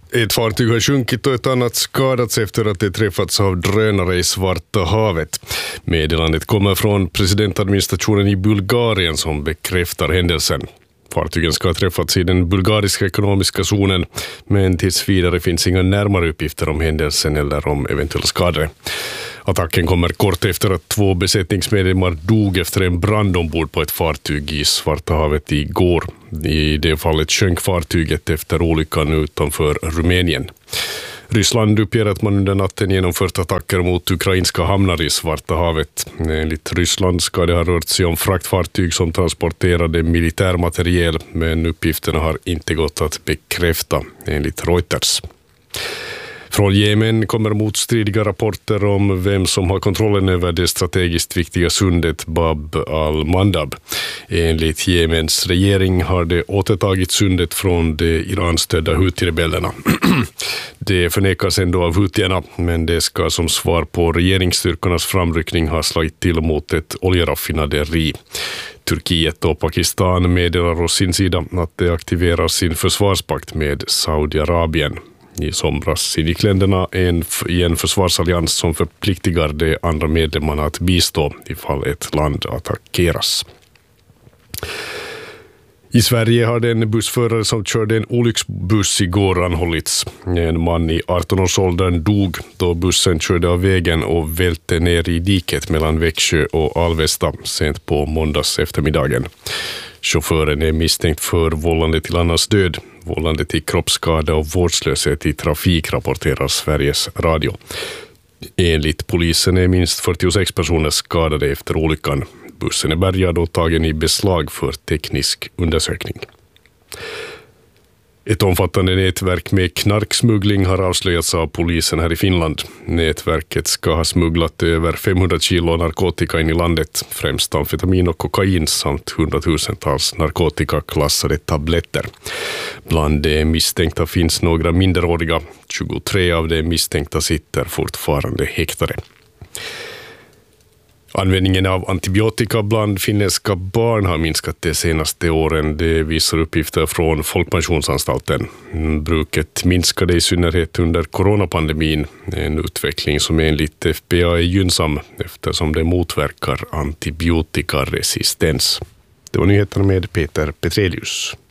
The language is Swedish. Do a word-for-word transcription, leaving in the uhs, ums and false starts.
Ett fartyg har sjunkit och ett annat skadats efter att det träffats av drönare i Svarta havet. Meddelandet kommer från presidentadministrationen i Bulgarien som bekräftar händelsen. Fartygen ska ha träffats i den bulgariska ekonomiska zonen, men tills vidare finns inga närmare uppgifter om händelsen eller om eventuella skador. Attacken kommer kort efter att två besättningsmedlemmar dog efter en brand ombord på ett fartyg i Svarta havet igår. I det fallet sjönk fartyget efter olyckan utanför Rumänien. Ryssland uppger att man under natten genomfört attacker mot ukrainska hamnar i Svarta havet. Enligt Ryssland ska det ha rört sig om fraktfartyg som transporterade militärmateriel, men uppgifterna har inte gått att bekräfta, enligt Reuters. Från Jemen kommer motstridiga rapporter om vem som har kontrollen över det strategiskt viktiga sundet Bab al-Mandab. Enligt Jemens regering har det återtagit sundet från de iranstödda Houthi-rebellerna. Det förnekas ändå av Houthierna, men det ska som svar på regeringsstyrkornas framryckning ha slagit till mot ett oljeraffinaderi. Turkiet och Pakistan meddelar å sin sida att de aktiverar sin försvarspakt med Saudiarabien. I somras gick länderna en, i en försvarsallians som förpliktigar de andra medlemmarna att bistå ifall ett land attackeras. I Sverige har den bussförare som körde en olycksbuss igår anhållits. En man i arton-årsåldern dog då bussen körde av vägen och välte ner i diket mellan Växjö och Alvesta sent på måndags eftermiddagen. Chauffören är misstänkt för vållande till annans död, vållande till kroppsskada och vårdslöshet i trafik, rapporterar Sveriges Radio. Enligt polisen är minst fyrtiosex personer skadade efter olyckan. Bussen är bärgad och tagen i beslag för teknisk undersökning. Ett omfattande nätverk med knarksmuggling har avslöjats av polisen här i Finland. Nätverket ska ha smugglat över femhundra kilo narkotika in i landet, främst amfetamin och kokain samt hundratusentals narkotikaklassade tabletter. Bland de misstänkta finns några minderåriga. tjugotre av de misstänkta sitter fortfarande häktade. Användningen av antibiotika bland finländska barn har minskat de senaste åren. Det visar uppgifter från Folkpensionsanstalten. Bruket minskade i synnerhet under coronapandemin. En utveckling som enligt F B A är gynnsam eftersom det motverkar antibiotikaresistens. Det var nyheterna med Peter Petrelius.